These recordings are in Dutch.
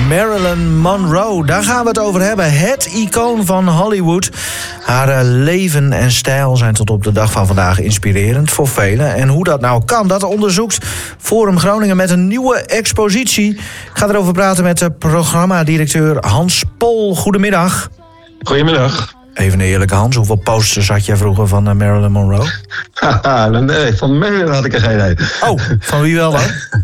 Marilyn Monroe, daar gaan we het over hebben. Het icoon van Hollywood. Haar leven en stijl zijn tot op de dag van vandaag inspirerend voor velen. En hoe dat nou kan, dat onderzoekt Forum Groningen met een nieuwe expositie. Ik ga erover praten met de programmadirecteur Hans Pol. Goedemiddag. Goedemiddag. Even een eerlijke Hans, hoeveel posters had jij vroeger van Marilyn Monroe? Nee, van Marilyn had ik er geen een. Oh, van wie wel dan?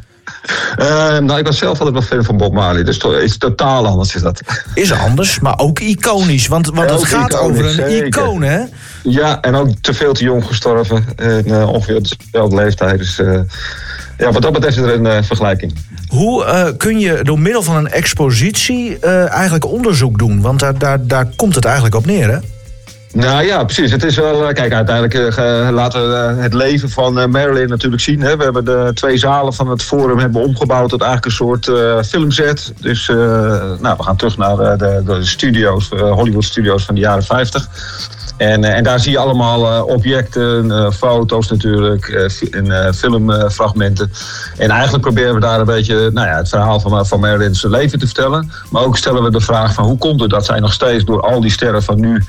Ik was zelf altijd wel fan van Bob Marley, dus het is totaal anders is dat. Is anders, maar ook iconisch, want het gaat over een zeker. Icoon, hè? Ja, en ook te jong gestorven, ongeveer dezelfde leeftijd. Dus wat dat betreft is er een vergelijking. Hoe kun je door middel van een expositie eigenlijk onderzoek doen? Want daar komt het eigenlijk op neer, hè? Nou ja, precies. Het is wel, kijk, uiteindelijk laten we het leven van Marilyn natuurlijk zien. Hè. We hebben de 2 zalen van het Forum hebben omgebouwd tot eigenlijk een soort filmset. Dus we gaan terug naar de studio's, Hollywood studios van de jaren 50. En daar zie je allemaal objecten, foto's natuurlijk, filmfragmenten. En eigenlijk proberen we daar een beetje het verhaal van Marilyn's leven te vertellen. Maar ook stellen we de vraag van hoe komt het dat zij nog steeds door al die sterren van nu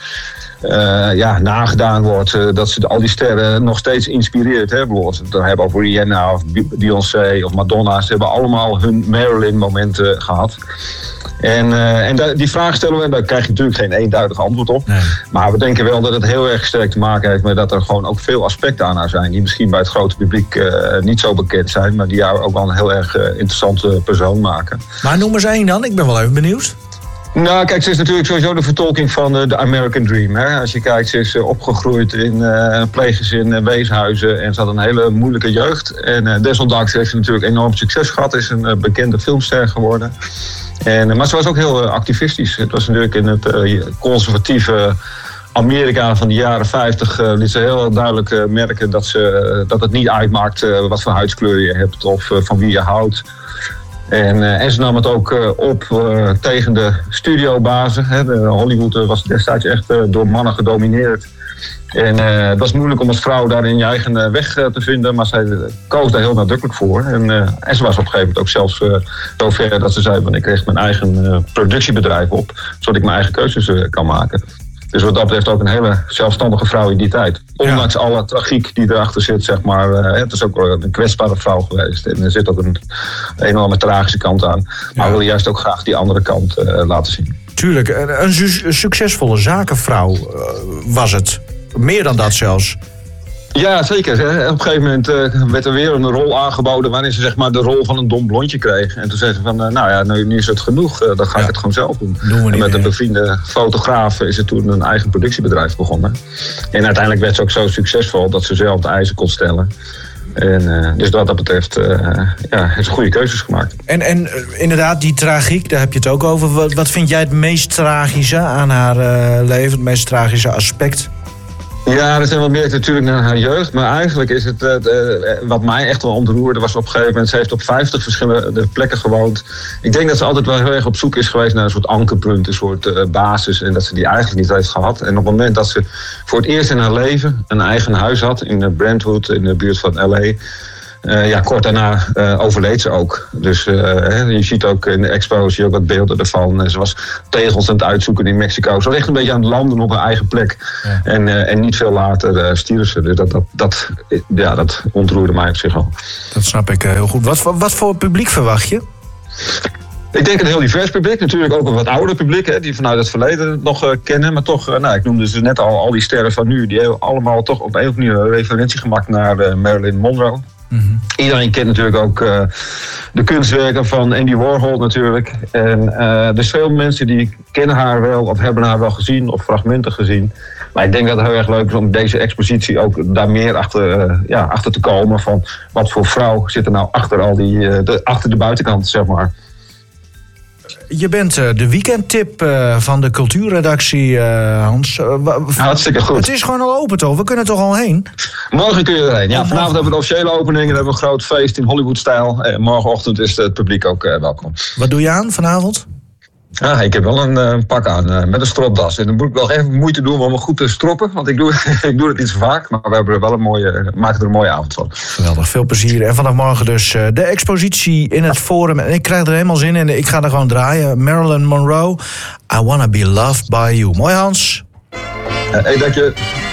nagedaan wordt, dat ze al die sterren nog steeds inspireert. Hè? We hebben over Rihanna of Beyoncé of Madonna. Ze hebben allemaal hun Marilyn-momenten gehad. En die vraag stellen we en daar krijg je natuurlijk geen eenduidig antwoord op. Nee. Maar we denken wel dat het heel erg sterk te maken heeft met dat er gewoon ook veel aspecten aan haar zijn. Die misschien bij het grote publiek niet zo bekend zijn, maar die haar ook wel een heel erg interessante persoon maken. Maar noem eens één dan, ik ben wel even benieuwd. Nou, kijk, ze is natuurlijk sowieso de vertolking van de American Dream. Hè? Als je kijkt, ze is opgegroeid in een pleeggezin, weeshuizen en ze had een hele moeilijke jeugd. En desondanks heeft ze natuurlijk enorm succes gehad, is een bekende filmster geworden. Maar ze was ook heel activistisch. Het was natuurlijk in het conservatieve Amerika van de jaren 50 liet ze heel duidelijk merken dat het niet uitmaakt wat voor huidskleur je hebt of van wie je houdt. En ze nam het ook op tegen de studiobazen. Hollywood was destijds echt door mannen gedomineerd. En het was moeilijk om als vrouw daarin je eigen weg te vinden, maar zij koos daar heel nadrukkelijk voor. En ze was op een gegeven moment ook zelfs zo ver dat ze zei, ik kreeg mijn eigen productiebedrijf op, zodat ik mijn eigen keuzes kan maken. Dus wat dat betreft ook een hele zelfstandige vrouw in die tijd. Ondanks alle tragiek die erachter zit, zeg maar. Het is ook een kwetsbare vrouw geweest. En er zit ook een enorme tragische kant aan. Maar we willen juist ook graag die andere kant laten zien. Tuurlijk, een succesvolle zakenvrouw was het. Meer dan dat zelfs. Ja, zeker. Hè. Op een gegeven moment werd er weer een rol aangeboden waarin ze zeg maar de rol van een dom blondje kreeg. En toen zei ze van, nu is het genoeg, dan ga ik het gewoon zelf doen. En met een bevriende fotograaf is ze toen een eigen productiebedrijf begonnen. En uiteindelijk werd ze ook zo succesvol dat ze zelf de eisen kon stellen. En dus wat dat betreft heeft ze goede keuzes gemaakt. En inderdaad, die tragiek, daar heb je het ook over. Wat vind jij het meest tragische aan haar leven, het meest tragische aspect? Ja, er zijn wel meer natuurlijk naar haar jeugd. Maar eigenlijk is het, wat mij echt wel ontroerde was op een gegeven moment, ze heeft op 50 verschillende plekken gewoond. Ik denk dat ze altijd wel heel erg op zoek is geweest naar een soort ankerpunt, een soort basis. En dat ze die eigenlijk niet heeft gehad. En op het moment dat ze voor het eerst in haar leven een eigen huis had in Brentwood, in de buurt van L.A., kort daarna overleed ze ook. Dus je ziet ook in de expo zie je ook wat beelden ervan. Ze was tegels aan het uitzoeken in Mexico. Ze was echt een beetje aan het landen op haar eigen plek. Ja. En niet veel later stierf ze. Dus dat ontroerde mij op zich al. Dat snap ik heel goed. Wat voor publiek verwacht je? Ik denk een heel divers publiek. Natuurlijk ook een wat ouder publiek, hè, die vanuit het verleden nog kennen. Maar toch, ik noemde ze net al die sterren van nu. Die hebben allemaal toch op een of andere manier een referentie gemaakt naar Marilyn Monroe. Mm-hmm. Iedereen kent natuurlijk ook de kunstwerken van Andy Warhol natuurlijk. En dus veel mensen die kennen haar wel of hebben haar wel gezien of fragmenten gezien. Maar ik denk dat het heel erg leuk is om deze expositie ook daar meer achter te komen. Van wat voor vrouw zit er nou achter achter de buitenkant, zeg maar. Je bent de weekendtip van de cultuurredactie, Hans. Hartstikke goed. Het is gewoon al open, toch? We kunnen toch al heen? Morgen kun je erheen. Ja, vanavond hebben we de officiële opening. En hebben we een groot feest in Hollywood-stijl. Morgenochtend is het publiek ook welkom. Wat doe je aan vanavond? Ja, ik heb wel een pak aan met een stropdas. En dan moet ik wel even moeite doen om me goed te stroppen. Want ik doe het niet zo vaak. Maar we hebben er wel maken er een mooie avond van. Geweldig, veel plezier. En vanaf morgen dus de expositie in het Forum. En ik krijg er helemaal zin in. Ik ga er gewoon draaien. Marilyn Monroe, I Wanna Be Loved By You. Mooi, Hans. Hey, dank je.